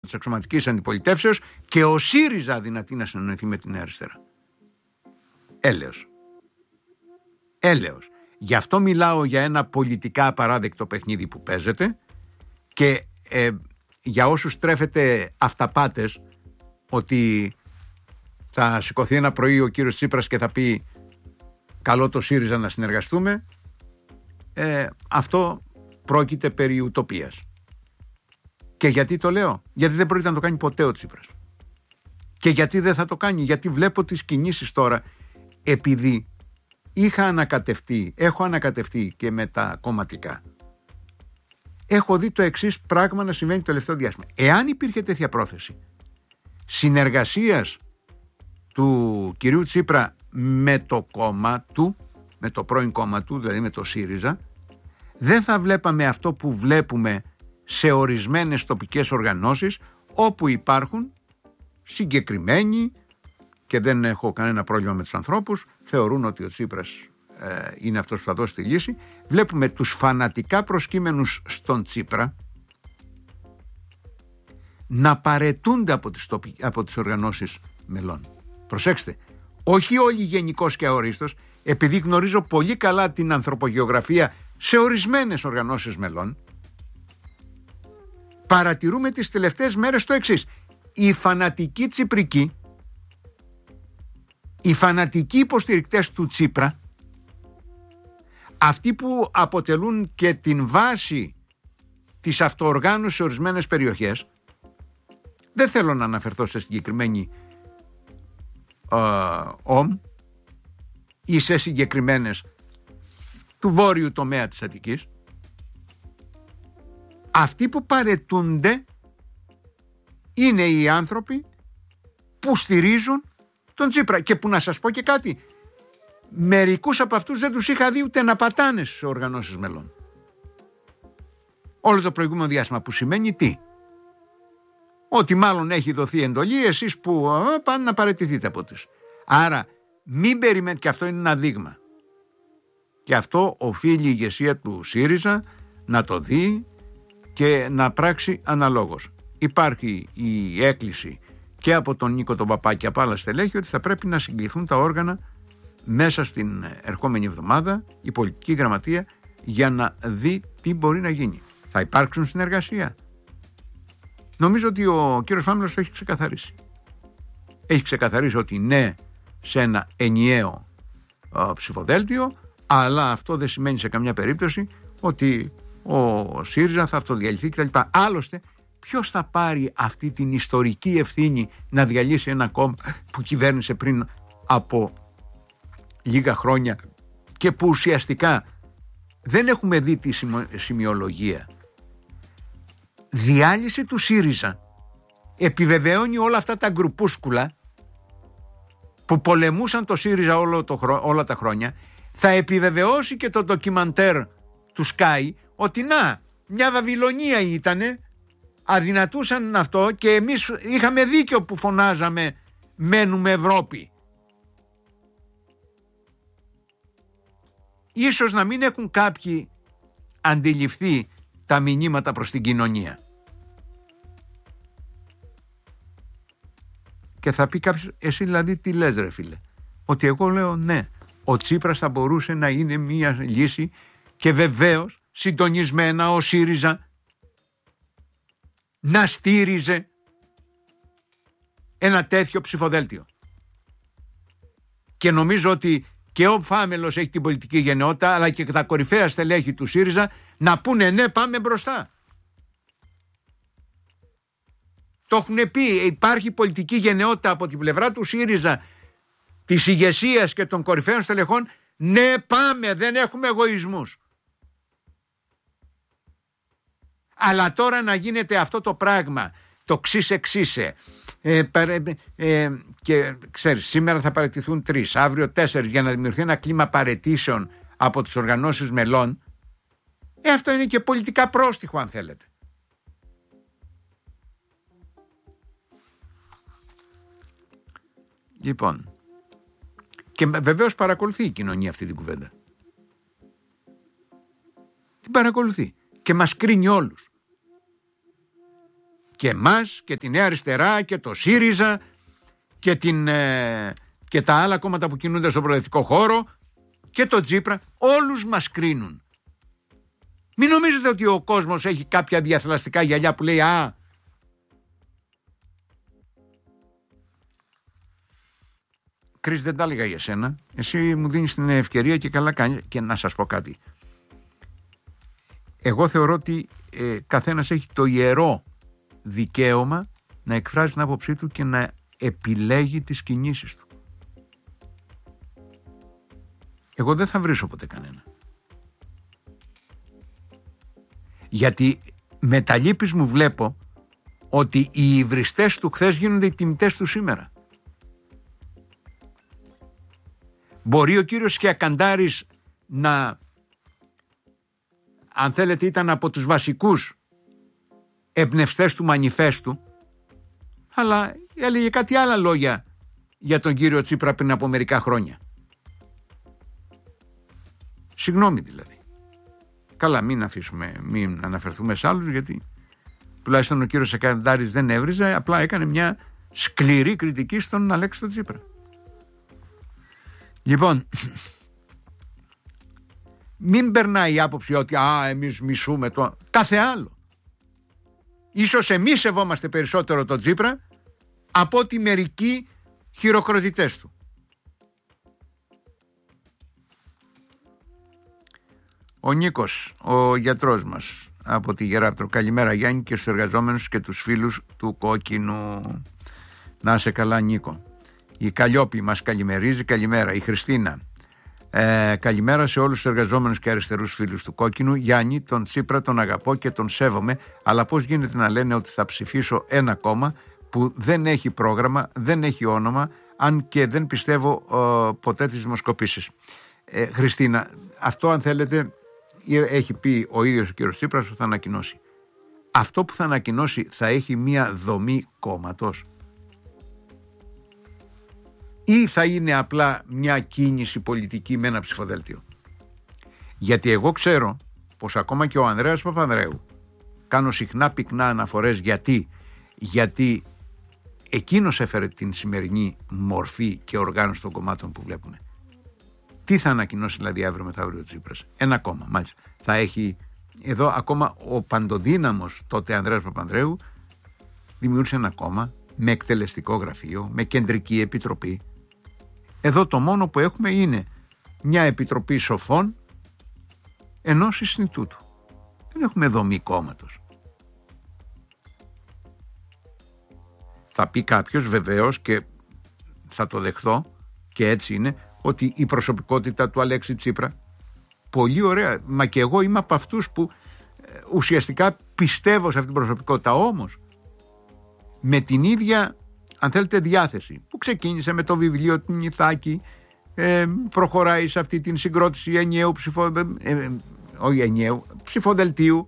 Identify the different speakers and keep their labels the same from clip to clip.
Speaker 1: της αξιωματικής αντιπολιτεύσεως και ο ΣΥΡΙΖΑ αδυνατεί να συνεννοηθεί με την αριστερά. Έλεος. Γι' αυτό μιλάω για ένα πολιτικά απαράδεκτο παιχνίδι που παίζεται και για όσους τρέφετε αυταπάτες ότι θα σηκωθεί ένα πρωί ο κύριος Τσίπρας και θα πει καλό το ΣΥΡΙΖΑ να συνεργαστούμε, αυτό πρόκειται περί ουτοπίας. Και γιατί το λέω? Γιατί δεν πρόκειται να το κάνει ποτέ ο Τσίπρας. Και γιατί δεν θα το κάνει? Γιατί βλέπω τις κινήσεις τώρα, επειδή έχω ανακατευτεί και με τα κομματικά. Έχω δει το εξής πράγμα να συμβαίνει το τελευταίο διάστημα. Εάν υπήρχε τέτοια πρόθεση συνεργασίας του κυρίου Τσίπρα με το κόμμα του, με το πρώην κόμμα του, δηλαδή με το ΣΥΡΙΖΑ, δεν θα βλέπαμε αυτό που βλέπουμε σε ορισμένες τοπικές οργανώσεις, όπου υπάρχουν συγκεκριμένοι, και δεν έχω κανένα πρόβλημα με τους ανθρώπους, θεωρούν ότι ο Τσίπρας είναι αυτός που θα δώσει τη λύση. Βλέπουμε τους φανατικά προσκύμενους στον Τσίπρα να παραιτούνται από τις οργανώσεις μελών. Προσέξτε, όχι όλοι γενικώς και αορίστως, επειδή γνωρίζω πολύ καλά την ανθρωπογεωγραφία σε ορισμένες οργανώσεις μελών, παρατηρούμε τις τελευταίες μέρες το εξής: οι φανατικοί τσιπρικοί, οι φανατικοί υποστηρικτές του Τσίπρα, αυτοί που αποτελούν και την βάση της αυτοοργάνωσης σε ορισμένες περιοχές, δεν θέλω να αναφερθώ σε συγκεκριμένη ή σε συγκεκριμένες του βόρειου τομέα της Αττικής, αυτοί που παραιτούνται είναι οι άνθρωποι που στηρίζουν τον Τσίπρα. Και που να σας πω και κάτι, μερικούς από αυτούς δεν τους είχα δει ούτε να πατάνε σε οργανώσεις μελών όλο το προηγούμενο διάστημα, που σημαίνει τι? Ότι μάλλον έχει δοθεί εντολή εσείς που πάνε να παραιτηθείτε από τις. Άρα μην περιμένετε, και αυτό είναι ένα δείγμα, και αυτό οφείλει η ηγεσία του ΣΥΡΙΖΑ να το δει και να πράξει αναλόγως. Υπάρχει η έκκληση και από τον Νίκο τον Παπά και από άλλα στελέχη ότι θα πρέπει να συγκληθούν τα όργανα μέσα στην ερχόμενη εβδομάδα, η πολιτική γραμματεία, για να δει τι μπορεί να γίνει. Θα υπάρξουν συνεργασία? Νομίζω ότι ο κύριος Φάμελος το έχει ξεκαθαρίσει. Έχει ξεκαθαρίσει ότι ναι σε ένα ενιαίο ψηφοδέλτιο, αλλά αυτό δεν σημαίνει σε καμιά περίπτωση ότι ο ΣΥΡΙΖΑ θα αυτοδιαλυθεί κτλ. Άλλωστε, ποιος θα πάρει αυτή την ιστορική ευθύνη να διαλύσει ένα κόμμα που κυβέρνησε πριν από λίγα χρόνια και που ουσιαστικά δεν έχουμε δει τη σημειολογία? Διάλυση του ΣΥΡΙΖΑ επιβεβαιώνει όλα αυτά τα γκρουπούσκουλα που πολεμούσαν το ΣΥΡΙΖΑ όλα τα χρόνια. Θα επιβεβαιώσει και το ντοκιμαντέρ του Sky ότι να, μια Βαβυλωνία ήτανε, αδυνατούσαν αυτό και εμείς είχαμε δίκιο που φωνάζαμε μένουμε Ευρώπη. Ίσως να μην έχουν κάποιοι αντιληφθεί τα μηνύματα προς την κοινωνία. Και θα πει κάποιος, εσύ δηλαδή τι λες ρε φίλε? Ότι εγώ λέω ναι, ο Τσίπρας θα μπορούσε να είναι μια λύση και βεβαίως συντονισμένα ο ΣΥΡΙΖΑ να στήριζε ένα τέτοιο ψηφοδέλτιο. Και νομίζω ότι και ο Φάμελος έχει την πολιτική γενναιότητα, αλλά και τα κορυφαία στελέχη του ΣΥΡΙΖΑ να πούνε ναι, πάμε μπροστά. Το έχουν πει, υπάρχει πολιτική γενναιότητα από την πλευρά του ΣΥΡΙΖΑ, της ηγεσίας και των κορυφαίων στελεχών. Ναι, πάμε, δεν έχουμε εγωισμούς. Αλλά τώρα να γίνεται αυτό το πράγμα, το ξύσε, και ξέρεις, σήμερα θα παραιτηθούν 3, αύριο 4, για να δημιουργηθεί ένα κλίμα παραιτήσεων από τις οργανώσεις μελών, αυτό είναι και πολιτικά πρόστιχο αν θέλετε. Λοιπόν, και βεβαίως παρακολουθεί η κοινωνία αυτή την κουβέντα. Την παρακολουθεί και μας κρίνει όλους. και εμάς και τη Νέα Αριστερά και το ΣΥΡΙΖΑ και τα άλλα κόμματα που κινούνται στον προοδευτικό χώρο και το Τσίπρα, όλους μας κρίνουν. Μην νομίζετε ότι ο κόσμος έχει κάποια διαθελαστικά γυαλιά που λέει «Α, Κρίς, δεν τα έλεγα για σένα, εσύ μου δίνεις την ευκαιρία και καλά κάνεις». Και να σας πω κάτι, εγώ θεωρώ ότι καθένας έχει το ιερό δικαίωμα να εκφράζει την άποψή του και να επιλέγει τις κινήσεις του. Εγώ δεν θα βρίσω ποτέ κανένα. Γιατί με τα λύπης μου βλέπω ότι οι υβριστές του χθες γίνονται οι τιμητές του σήμερα. Μπορεί ο κύριος Σκιακαντάρης να, αν θέλετε, ήταν από τους βασικούς εμπνευστές του μανιφέστου, αλλά έλεγε κάτι άλλα λόγια για τον κύριο Τσίπρα πριν από μερικά χρόνια. Συγγνώμη δηλαδή. Καλά, μην αναφερθούμε σε άλλους, γιατί τουλάχιστον ο κύριος Σκιακαντάρης δεν έβριζε, απλά έκανε μια σκληρή κριτική στον Αλέξη τον Τσίπρα. Λοιπόν, μην περνάει η άποψη ότι εμείς μισούμε το κάθε άλλο. Ίσως εμείς σεβόμαστε περισσότερο τον Τσίπρα από ότι μερικοί χειροκροτητές του. Ο Νίκος, ο γιατρός μας από τη Γεράπτρο. Καλημέρα Γιάννη και στους εργαζόμενους και τους φίλους του Κόκκινου. Να είσαι καλά Νίκο. Η Καλλιόπη μας καλημερίζει. Καλημέρα. Η Χριστίνα. Καλημέρα σε όλους τους εργαζόμενους και αριστερούς φίλους του Κόκκινου. Γιάννη, τον Τσίπρα τον αγαπώ και τον σέβομαι, αλλά πώς γίνεται να λένε ότι θα ψηφίσω ένα κόμμα που δεν έχει πρόγραμμα, δεν έχει όνομα, αν και δεν πιστεύω ποτέ τις δημοσκοπήσεις. Χριστίνα, αυτό αν θέλετε έχει πει ο ίδιος ο κύριος Τσίπρας που θα ανακοινώσει. Αυτό που θα ανακοινώσει θα έχει μία δομή κόμματος ή θα είναι απλά μια κίνηση πολιτική με ένα ψηφοδέλτιο? Γιατί εγώ ξέρω πως ακόμα και ο Ανδρέας Παπανδρέου, κάνω συχνά πυκνά αναφορές γιατί εκείνος έφερε την σημερινή μορφή και οργάνωση των κομμάτων που βλέπουμε. Τι θα ανακοινώσει δηλαδή αύριο μεθαύριο ο Τσίπρας? Ένα κόμμα, μάλιστα. Θα έχει εδώ ακόμα ο παντοδύναμος τότε Ανδρέας Παπανδρέου δημιούργησε ένα κόμμα με εκτελεστικό γραφείο, με κεντρική επιτροπή. Εδώ το μόνο που έχουμε είναι μια επιτροπή σοφών ενός Ινστιτούτου. Δεν έχουμε δομή κόμματος. Θα πει κάποιος βεβαίως, και θα το δεχθώ και έτσι είναι, ότι η προσωπικότητα του Αλέξη Τσίπρα πολύ ωραία, μα και εγώ είμαι από αυτούς που ουσιαστικά πιστεύω σε αυτή την προσωπικότητα, όμως με την ίδια, αν θέλετε, διάθεση που ξεκίνησε με το βιβλίο του Νιθάκη, προχωράει σε αυτή την συγκρότηση ενιαίου ψηφοδελτίου.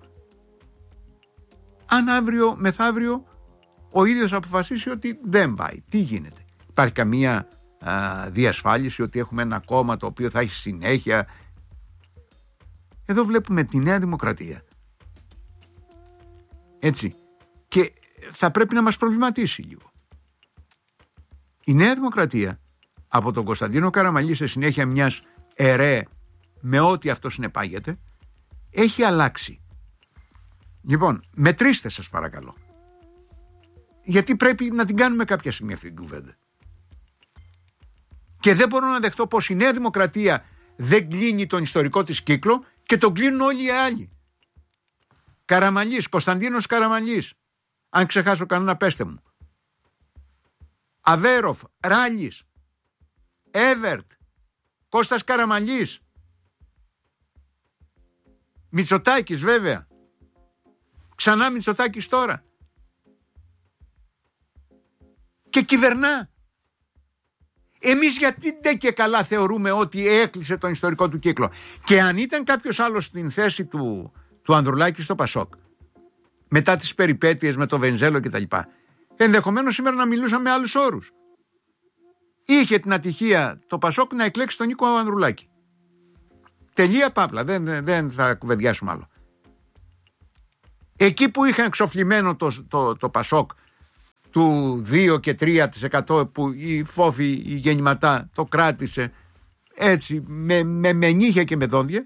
Speaker 1: Αν αύριο μεθαύριο ο ίδιος αποφασίσει ότι δεν πάει, τι γίνεται? Υπάρχει καμία διασφάλιση ότι έχουμε ένα κόμμα το οποίο θα έχει συνέχεια? Εδώ βλέπουμε τη Νέα Δημοκρατία, έτσι, και θα πρέπει να μας προβληματίσει λίγο. Η Νέα Δημοκρατία από τον Κωνσταντίνο Καραμανλή σε συνέχεια μιας ΕΡΕ με ό,τι αυτό συνεπάγεται έχει αλλάξει. Λοιπόν, μετρήστε σας παρακαλώ, γιατί πρέπει να την κάνουμε κάποια στιγμή αυτή την κουβέντα. Και δεν μπορώ να δεχτώ πως η Νέα Δημοκρατία δεν κλείνει τον ιστορικό της κύκλο και τον κλείνουν όλοι οι άλλοι. Καραμανλής, Κωνσταντίνος Καραμανλής, αν ξεχάσω κανένα πέστε μου. Αβέροφ, Ράλης, Έβερτ, Κώστας Καραμανλής, Μητσοτάκης βέβαια, ξανά Μητσοτάκης τώρα, και κυβερνά. Εμείς γιατί δεν και καλά θεωρούμε ότι έκλεισε τον ιστορικό του κύκλο? Και αν ήταν κάποιος άλλος στην θέση του Ανδρουλάκη στο Πασόκ, μετά τις περιπέτειες με το Βενζέλο και τα λοιπά, ενδεχομένως σήμερα να μιλούσαμε με άλλους όρους. Είχε την ατυχία το Πασόκ να εκλέξει τον Νίκο Ανδρουλάκη. Τελεία παύλα, δεν θα κουβεντιάσουμε άλλο. Εκεί που είχαν εξοφλημένο το Πασόκ του 2 και 3% που η Φόφη η γεννηματά το κράτησε έτσι με νύχια και με δόντια,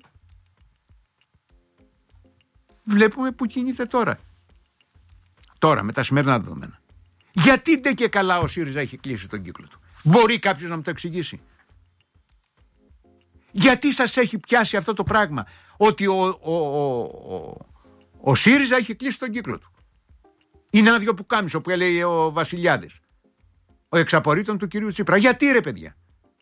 Speaker 1: βλέπουμε που κινείται τώρα με τα σημερινά δεδομένα. Γιατί ντε και καλά ο ΣΥΡΙΖΑ έχει κλείσει τον κύκλο του? Μπορεί κάποιος να μου το εξηγήσει? Γιατί σας έχει πιάσει αυτό το πράγμα, ότι ο ΣΥΡΙΖΑ έχει κλείσει τον κύκλο του? Είναι άδειο που κάμισο που έλεγε ο Βασιλιάδης, ο εξαπορρίτων του κυρίου Τσίπρα. Γιατί ρε παιδιά?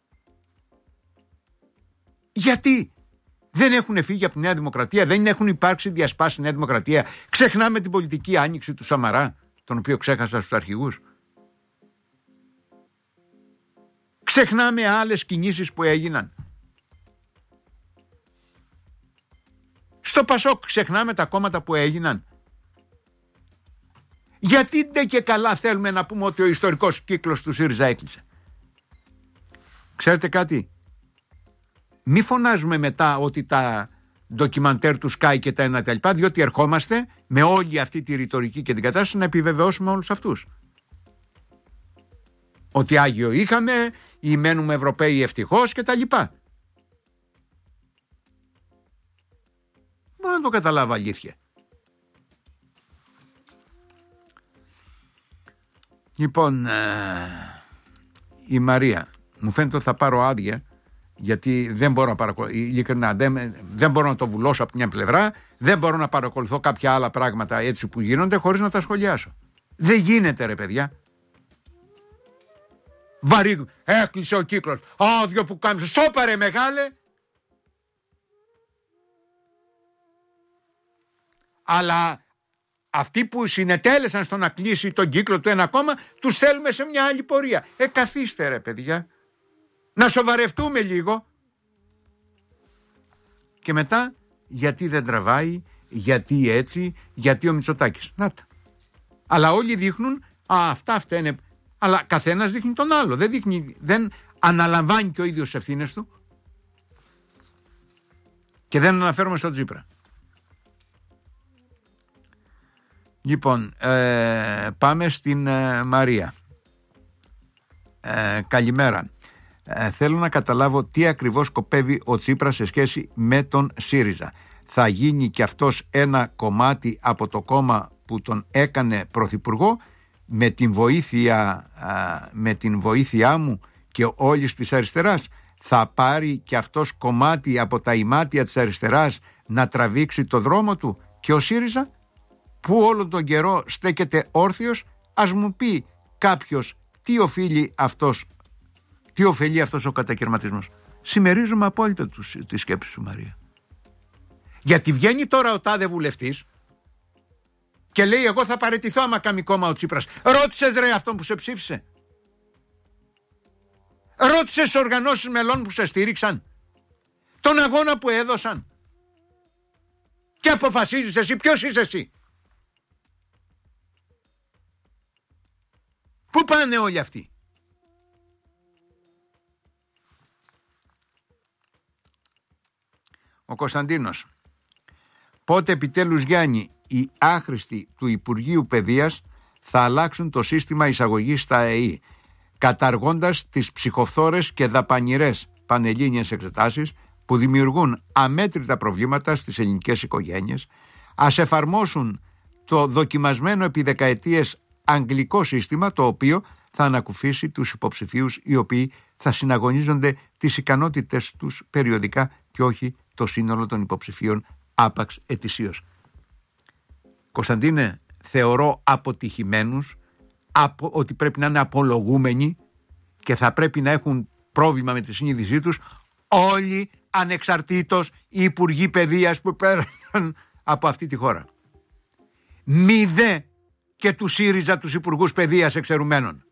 Speaker 1: Γιατί δεν έχουν φύγει από τη Νέα Δημοκρατία? Δεν έχουν υπάρξει διασπάσεις στη Νέα Δημοκρατία? Ξεχνάμε την πολιτική άνοιξη του Σαμαρά, τον οποίο ξέχασα στους αρχηγούς? Ξεχνάμε άλλες κινήσεις που έγιναν? Στο Πασόκ ξεχνάμε τα κόμματα που έγιναν? Γιατί ντε και καλά θέλουμε να πούμε ότι ο ιστορικός κύκλος του ΣΥΡΙΖΑ έκλεισε? Ξέρετε κάτι? Μη φωνάζουμε μετά ότι τα ντοκιμαντέρ του Sky και τα ένα τα λοιπά, διότι ερχόμαστε με όλη αυτή τη ρητορική και την κατάσταση να επιβεβαιώσουμε όλους αυτούς. Ότι Άγιο είχαμε, ή μένουμε Ευρωπαίοι ευτυχώς και τα λοιπά. Μπορώ να το καταλάβω αλήθεια. Λοιπόν, η Μαρία, μου φαίνεται ότι θα πάρω άδεια, γιατί δεν μπορώ να παρακολουθώ, ειλικρινά, δεν μπορώ να το βουλώσω από μια πλευρά, δεν μπορώ να παρακολουθώ κάποια άλλα πράγματα έτσι που γίνονται χωρίς να τα σχολιάσω. Δεν γίνεται ρε παιδιά. Βαρύ, έκλεισε ο κύκλος, άδειο που κάμισε, σώπαρε μεγάλε. Αλλά αυτοί που συνετέλεσαν στο να κλείσει τον κύκλο του ένα κόμμα, τους θέλουμε σε μια άλλη πορεία. Καθίστε ρε παιδιά, να σοβαρευτούμε λίγο. Και μετά, γιατί δεν τραβάει, γιατί έτσι, γιατί ο Μητσοτάκης. Να τα. Αλλά όλοι δείχνουν, αυτά είναι. Αλλά καθένας δείχνει τον άλλο. Δεν αναλαμβάνει και ο ίδιος τις ευθύνες του. Και δεν αναφέρομαι στον Τσίπρα. Λοιπόν, πάμε στην Μαρία. Καλημέρα. Θέλω να καταλάβω τι ακριβώς σκοπεύει ο Τσίπρας σε σχέση με τον ΣΥΡΙΖΑ. Θα γίνει και αυτός ένα κομμάτι από το κόμμα που τον έκανε πρωθυπουργό? Με την βοήθειά μου και όλης της αριστεράς θα πάρει και αυτός κομμάτι από τα ημάτια της αριστεράς να τραβήξει το δρόμο του? Και ο ΣΥΡΙΖΑ που όλο τον καιρό στέκεται όρθιος, ας μου πει κάποιος τι ωφελεί αυτός ο κατακαιρματισμός? Συμμερίζομαι απόλυτα τη σκέψη σου Μαρία. Γιατί βγαίνει τώρα ο τάδε βουλευτής και λέει εγώ θα παραιτηθώ άμα κάνει κόμμα ο Τσίπρας. Ρώτησες ρε αυτόν που σε ψήφισε? Ρώτησες οργανώσεις μελών που σε στήριξαν? Τον αγώνα που έδωσαν? Και αποφασίζεις εσύ? Ποιος είσαι εσύ? Πού πάνε όλοι αυτοί? Ο Κωνσταντίνος. Πότε επιτέλους Γιάννη οι άχρηστοι του Υπουργείου Παιδείας θα αλλάξουν το σύστημα εισαγωγής στα ΕΗ, καταργώντας τις ψυχοφθόρες και δαπανηρές πανελλήνιες εξετάσεις που δημιουργούν αμέτρητα προβλήματα στις ελληνικές οικογένειες, ας εφαρμόσουν το δοκιμασμένο επί δεκαετίες αγγλικό σύστημα, το οποίο θα ανακουφίσει τους υποψηφίους οι οποίοι θα συναγωνίζονται τις ικανότητες τους περιοδικά και όχι το σύνολο των υποψηφίων άπαξ ετησίως. Κωνσταντίνε, θεωρώ αποτυχημένους, ότι πρέπει να είναι απολογούμενοι και θα πρέπει να έχουν πρόβλημα με τη συνείδησή τους όλοι ανεξαρτήτως οι υπουργοί παιδείας που πέρασαν από αυτή τη χώρα. Μη δε και του ΣΥΡΙΖΑ τους υπουργούς παιδείας εξαιρουμένων,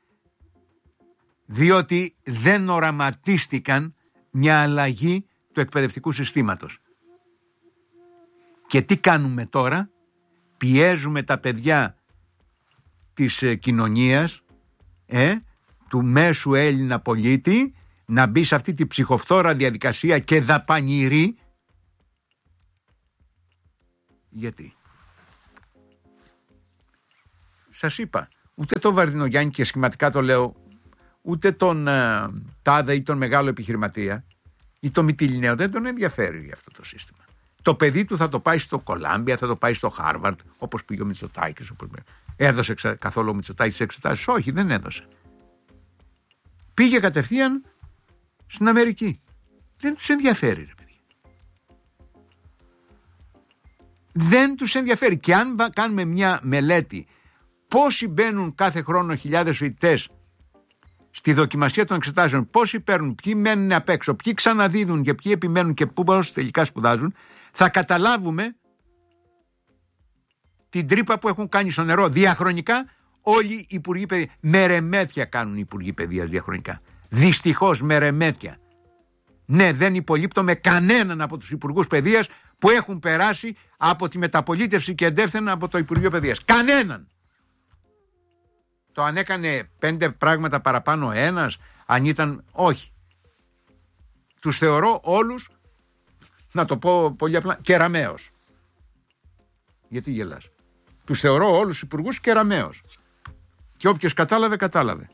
Speaker 1: διότι δεν οραματίστηκαν μια αλλαγή του εκπαιδευτικού συστήματος. Και τι κάνουμε τώρα? Πιέζουμε τα παιδιά της κοινωνίας, του μέσου Έλληνα πολίτη, να μπει σε αυτή τη ψυχοφθόρα διαδικασία και δαπανηρή. Γιατί? σας είπα, ούτε τον Βαρδινογιάννη, και σχηματικά το λέω, ούτε τον Τάδε ή τον μεγάλο επιχειρηματία ή τον Μυτιληναίο δεν τον ενδιαφέρει αυτό το σύστημα. Το παιδί του θα το πάει στο Κολάμπια, θα το πάει στο Χάρβαρντ, όπως πήγε ο Μητσοτάκης. Έδωσε καθόλου ο Μητσοτάκης εξετάσεις? Όχι, δεν έδωσε. Πήγε κατευθείαν στην Αμερική. Δεν τους ενδιαφέρει, ρε παιδί. Δεν τους ενδιαφέρει. Και αν κάνουμε μια μελέτη πόσοι μπαίνουν κάθε χρόνο χιλιάδες φοιτητές στη δοκιμασία των εξετάσεων, πόσοι παίρνουν, ποιοι μένουν απ' έξω, ποιοι ξαναδίδουν και ποιοι επιμένουν και πού τελικά σπουδάζουν, θα καταλάβουμε την τρύπα που έχουν κάνει στο νερό διαχρονικά όλοι οι υπουργοί παιδείας. Μερεμέτια κάνουν οι υπουργοί παιδείας διαχρονικά. Δυστυχώς μερεμέτια. Ναι, δεν υπολείπτω με κανέναν από τους υπουργούς παιδείας που έχουν περάσει από τη μεταπολίτευση και εντεύθυνα από το Υπουργείο Παιδείας. Κανέναν. Το αν έκανε 5 πράγματα παραπάνω ένας, αν ήταν... Όχι. Τους θεωρώ όλους, να το πω πολύ απλά, κεραμαίος. Γιατί γελάς? Τους θεωρώ όλους τους υπουργούς κεραμαίος. Και όποιος κατάλαβε, κατάλαβε.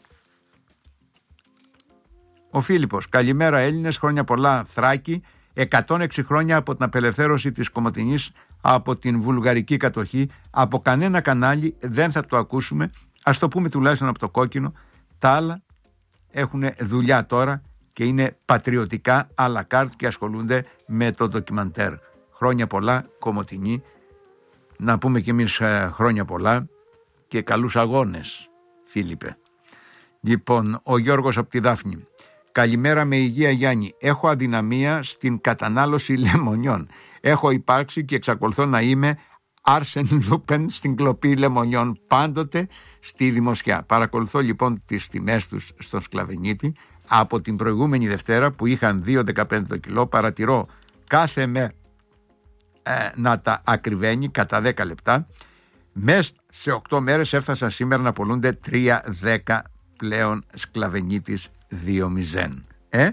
Speaker 1: Ο Φίλιππος, καλημέρα Έλληνες, χρόνια πολλά Θράκη, 106 χρόνια από την απελευθέρωση της Κομοτηνής από την βουλγαρική κατοχή. Από κανένα κανάλι δεν θα το ακούσουμε. Ας το πούμε τουλάχιστον από το κόκκινο. Τα άλλα έχουν δουλειά τώρα και είναι πατριωτικά à la carte και ασχολούνται με το ντοκιμαντέρ. Χρόνια πολλά Κομοτηνή. Να πούμε κι εμείς χρόνια πολλά και καλούς αγώνες, Φίλιππε. Λοιπόν, ο Γιώργος από τη Δάφνη. Καλημέρα με υγεία Γιάννη. Έχω αδυναμία στην κατανάλωση λεμονιών. Έχω υπάρξει και εξακολουθώ να είμαι Άρσεν Λούπεν στην κλοπή λεμονιών, πάντοτε στη Δημοσιά. Παρακολουθώ λοιπόν τις τιμές τους στον Σκλαβενίτη από την προηγούμενη Δευτέρα που είχαν 2,15 το κιλό. Παρατηρώ κάθε μέρα να τα ακριβένει κατά 10 λεπτά. Μέσα σε 8 μέρες έφτασαν σήμερα να πωλούνται 3,10 πλέον Σκλαβενίτης 2,0.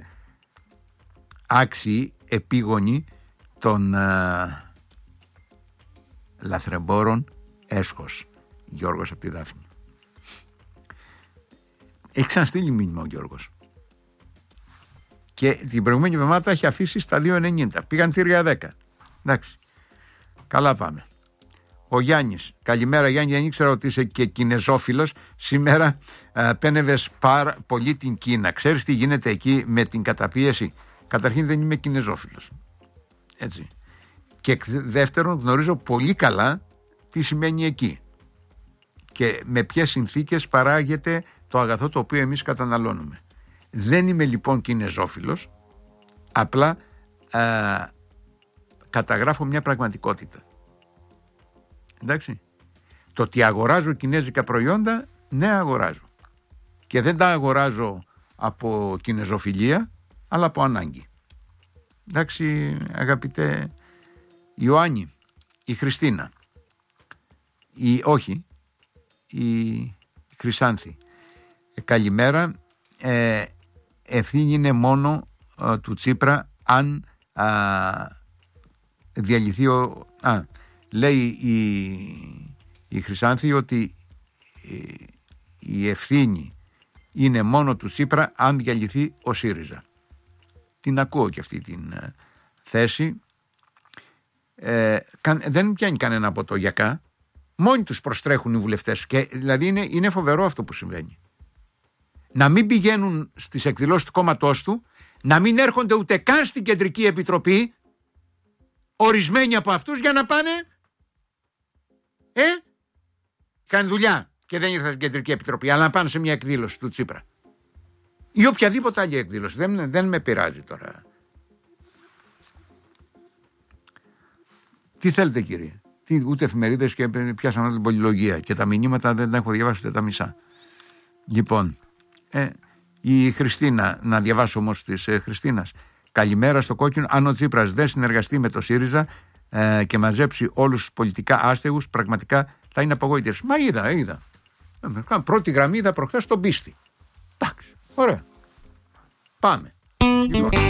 Speaker 1: Άξιοι επίγονοι των λαθρεμπόρων έσχος. Γιώργος από τη Δάφνη. Έχει ξαναστείλει μήνυμα ο Γιώργος. Και την προηγούμενη εβδομάδα έχει αφήσει στα 2,90. Πήγαν 3,10. Εντάξει. Καλά πάμε. Ο Γιάννης. Καλημέρα Γιάννη, δεν ήξερα ότι είσαι και κινεζόφιλος. Σήμερα πένευες πάρα πολύ την Κίνα. Ξέρεις τι γίνεται εκεί με την καταπίεση? Καταρχήν δεν είμαι κινεζόφιλος. Έτσι. Και δεύτερον γνωρίζω πολύ καλά τι σημαίνει εκεί. Και με ποιες συνθήκες παράγεται το αγαθό το οποίο εμείς καταναλώνουμε. Δεν είμαι λοιπόν κινεζόφιλος. Απλά καταγράφω μια πραγματικότητα. Εντάξει. Το ότι αγοράζω κινέζικα προϊόντα, ναι, αγοράζω. Και δεν τα αγοράζω από κινεζοφιλία, αλλά από ανάγκη. Εντάξει, αγαπητέ Ιωάννη, η Χριστίνα, η Χρυσάνθη. Καλημέρα. Ευθύνη είναι μόνο του Τσίπρα αν διαλυθεί λέει η Χρυσάνθη ότι η ευθύνη είναι μόνο του Τσίπρα αν διαλυθεί ο ΣΥΡΙΖΑ. Την ακούω και αυτή την θέση. Δεν πιάνει κανένα από το γιακά. Μόνοι τους προστρέχουν οι βουλευτές. Και δηλαδή είναι φοβερό αυτό που συμβαίνει. Να μην πηγαίνουν στις εκδηλώσεις του κόμματός του, να μην έρχονται ούτε καν στην Κεντρική Επιτροπή, ορισμένοι από αυτούς, για να πάνε κάνει δουλειά και δεν ήρθαν στην Κεντρική Επιτροπή, αλλά να πάνε σε μια εκδήλωση του Τσίπρα ή οποιαδήποτε άλλη εκδήλωση. Δεν με πειράζει τώρα. Τι θέλετε κύριε? Ούτε εφημερίδες, και πιάσαμε την πολυλογία και τα μηνύματα δεν τα έχω διαβάσει ούτε τα μισά. Λοιπόν, η Χριστίνα, να διαβάσω όμως της Χριστίνας. Καλημέρα στο κόκκινο. Αν ο Τσίπρας δεν συνεργαστεί με το ΣΥΡΙΖΑ και μαζέψει όλους τους πολιτικά άστεγους, πραγματικά θα είναι απογοήτευση. Μα είδα. Πρώτη γραμμή είδα προχθές τον Πίστη. Εντάξει, ωραία. Πάμε. Λοιπόν.